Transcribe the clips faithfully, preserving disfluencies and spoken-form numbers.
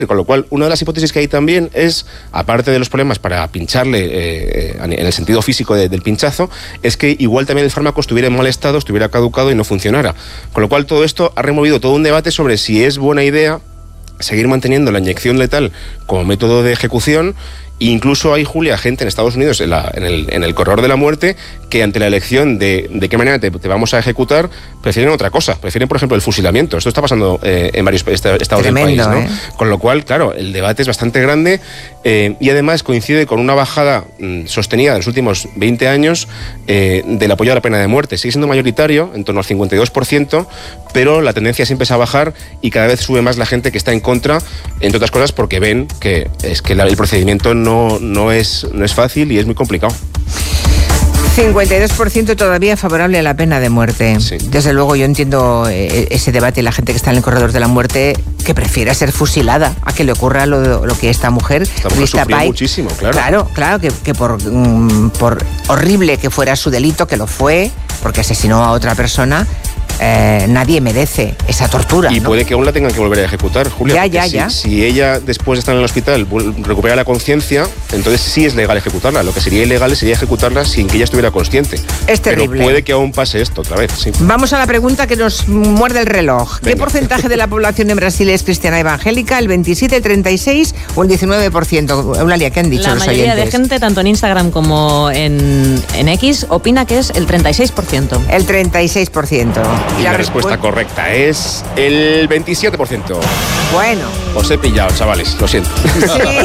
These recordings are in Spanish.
Con lo cual, una de las hipótesis que hay también es, aparte de los problemas para pincharle eh, en el sentido físico de, del pinchazo, es que igual también el fármaco estuviera en mal estado, estuviera caducado y no funcionara. Con lo cual, todo esto ha removido todo un debate sobre si es buena idea seguir manteniendo la inyección letal como método de ejecución. Incluso hay, Julia, gente en Estados Unidos, en, la, en, el, en el corredor de la muerte, que ante la elección de de qué manera te, te vamos a ejecutar, prefieren otra cosa. Prefieren, por ejemplo, el fusilamiento. Esto está pasando eh, en varios est- estados Tremendo, del país, ¿no? ¿eh? Con lo cual, claro, el debate es bastante grande eh, y además coincide con una bajada mmm, sostenida en los últimos veinte años eh, del apoyo a la pena de muerte. Sigue siendo mayoritario, en torno al cincuenta y dos por ciento, pero la tendencia siempre es a bajar y cada vez sube más la gente que está en contra, entre otras cosas porque ven que es que la, el procedimiento no No, no, es, no es fácil y es muy complicado. cincuenta y dos por ciento todavía favorable a la pena de muerte. Sí. Desde luego yo entiendo eh, ese debate y la gente que está en el corredor de la muerte que prefiere ser fusilada a que le ocurra lo, lo que esta mujer, esta mujer sufrió muchísimo, claro. Claro, claro, que, que por, um, por horrible que fuera su delito, que lo fue, porque asesinó a otra persona, Eh, nadie merece esa tortura. Y ¿no? puede que aún la tengan que volver a ejecutar, Julia. Ya, ya, si, ya. Si ella, después de estar en el hospital, recupera la conciencia, entonces sí es legal ejecutarla. Lo que sería ilegal sería ejecutarla sin que ella estuviera consciente. Es terrible. Pero puede que aún pase esto otra vez, sí. Vamos a la pregunta que nos muerde el reloj. Venga. ¿Qué porcentaje de la población en Brasil es cristiana evangélica? ¿El veintisiete, el treinta y seis o el diecinueve por ciento? Eulalia, ¿qué han dicho La los mayoría oyentes? de gente, tanto en Instagram como en, en X, opina que es el treinta y seis por ciento. El treinta y seis por ciento. Y la respuesta correcta es el veintisiete por ciento. Bueno. Os he pillado, chavales, lo siento. Sí.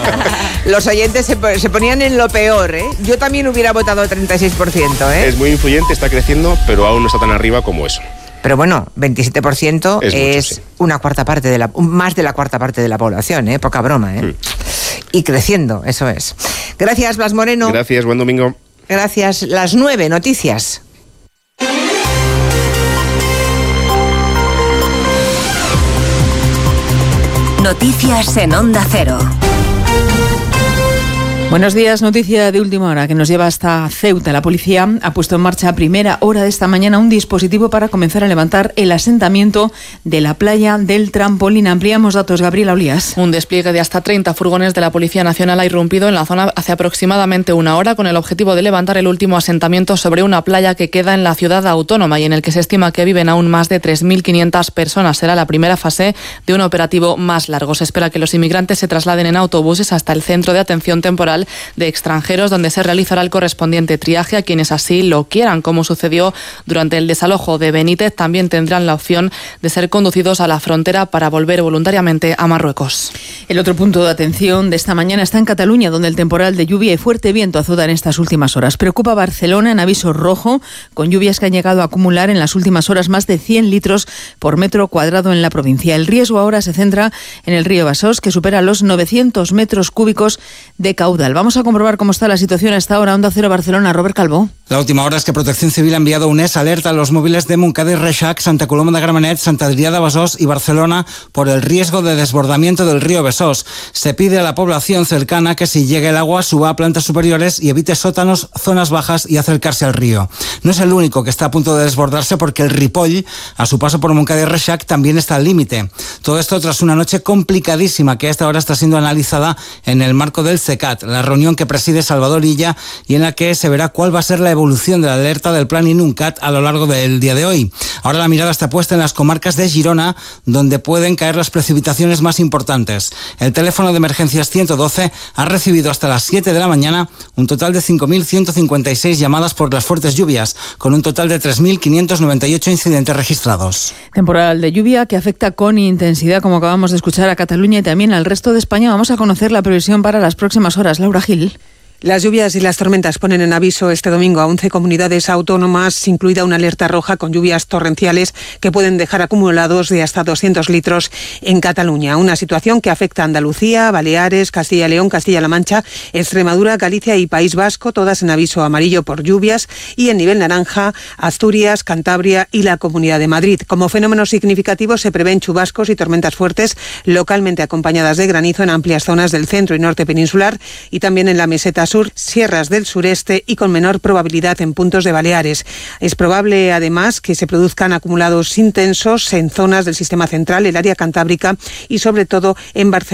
Los oyentes se, se ponían en lo peor, ¿eh? Yo también hubiera votado el treinta y seis por ciento, ¿eh? Es muy influyente, está creciendo, pero aún no está tan arriba como eso. Pero bueno, veintisiete por ciento es, mucho, es sí. una cuarta parte de la, más de la cuarta parte de la población, ¿eh? Poca broma, ¿eh? Mm. Y creciendo, eso es. Gracias, Blas Moreno. Gracias, buen domingo. Gracias. Las nueve noticias. Noticias en Onda Cero. Buenos días, noticia de última hora que nos lleva hasta Ceuta. La policía ha puesto en marcha a primera hora de esta mañana un dispositivo para comenzar a levantar el asentamiento de la playa del Trampolín. Ampliamos datos, Gabriela Olías. Un despliegue de hasta treinta furgones de la Policía Nacional ha irrumpido en la zona hace aproximadamente una hora con el objetivo de levantar el último asentamiento sobre una playa que queda en la ciudad autónoma y en el que se estima que viven aún más de tres mil quinientas personas. Será la primera fase de un operativo más largo. Se espera que los inmigrantes se trasladen en autobuses hasta el centro de atención temporal de extranjeros, donde se realizará el correspondiente triaje a quienes así lo quieran. Como sucedió durante el desalojo de Benítez, también tendrán la opción de ser conducidos a la frontera para volver voluntariamente a Marruecos. El otro punto de atención de esta mañana está en Cataluña, donde el temporal de lluvia y fuerte viento azota en estas últimas horas. Preocupa a Barcelona en aviso rojo, con lluvias que han llegado a acumular en las últimas horas más de cien litros por metro cuadrado en la provincia. El riesgo ahora se centra en el río Besòs, que supera los novecientos metros cúbicos de caudal. Vamos a comprobar cómo está la situación hasta ahora. Onda Cero Barcelona, Robert Calvo. La última hora es que Protección Civil ha enviado un E S alerta a los móviles de Montcada y Reixac, Santa Coloma de Gramenet, Sant Adrià de Besòs y Barcelona por el riesgo de desbordamiento del río Besòs. Se pide a la población cercana que si llega el agua suba a plantas superiores y evite sótanos, zonas bajas y acercarse al río. No es el único que está a punto de desbordarse, porque el Ripoll, a su paso por Montcada y Reixac, también está al límite. Todo esto tras una noche complicadísima que a esta hora está siendo analizada en el marco del CECAT, la reunión que preside Salvador Illa y en la que se verá cuál va a ser la evolución de la alerta del plan INUNCAT a lo largo del día de hoy. Ahora la mirada está puesta en las comarcas de Girona, donde pueden caer las precipitaciones más importantes. El teléfono de emergencias ciento doce ha recibido hasta las siete de la mañana un total de cinco mil ciento cincuenta y seis llamadas por las fuertes lluvias, con un total de tres mil quinientos noventa y ocho incidentes registrados. Temporal de lluvia que afecta con intensidad, como acabamos de escuchar, a Cataluña y también al resto de España. Vamos a conocer la previsión para las próximas horas. Laura Gil. Las lluvias y las tormentas ponen en aviso este domingo a once comunidades autónomas, incluida una alerta roja con lluvias torrenciales que pueden dejar acumulados de hasta doscientos litros en Cataluña. Una situación que afecta a Andalucía, Baleares, Castilla y León, Castilla-La Mancha, Extremadura, Galicia y País Vasco, todas en aviso amarillo por lluvias, y en nivel naranja Asturias, Cantabria y la Comunidad de Madrid. Como fenómenos significativos se prevén chubascos y tormentas fuertes, localmente acompañadas de granizo en amplias zonas del centro y norte peninsular y también en la meseta sur, sierras del sureste y con menor probabilidad en puntos de Baleares. Es probable además que se produzcan acumulados intensos en zonas del sistema central, el área cantábrica y sobre todo en Barcelona.